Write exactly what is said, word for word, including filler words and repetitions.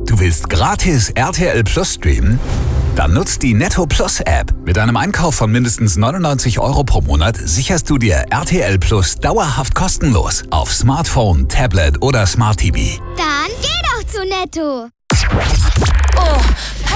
Du willst gratis R T L Plus streamen? Dann nutzt die Netto Plus App. Mit einem Einkauf von mindestens neunundneunzig Euro pro Monat sicherst du dir R T L Plus dauerhaft kostenlos auf Smartphone, Tablet oder Smart T V. Dann geh doch zu Netto. Oh,